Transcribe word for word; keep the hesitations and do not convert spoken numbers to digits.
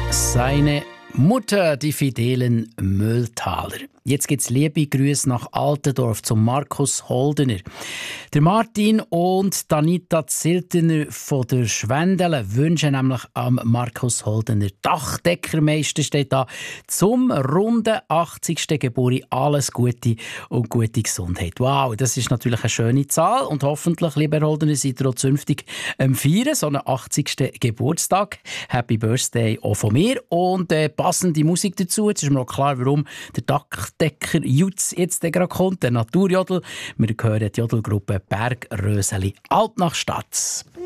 Seine Mutter, die fidelen Mühltaler. Jetzt gibt's liebe Grüße nach Altendorf zum Markus Holdener. Der Martin und Danita Ziltener von der Schwendele wünschen nämlich am Markus Holdener, Dachdeckermeister steht da, zum runden achtzigsten Geburtstag alles Gute und gute Gesundheit. Wow, das ist natürlich eine schöne Zahl und hoffentlich, lieber Holdener, seid ihr auch zünftig am Feiern, so einen achtzigsten Geburtstag. Happy Birthday auch von mir und äh, passende Musik dazu. Jetzt ist mir auch klar, warum der Dachdecker Jutz jetzt gerade kommt, der Naturjodel. Wir hören die Jodelgruppe Bergröseli Alt nach Stadt.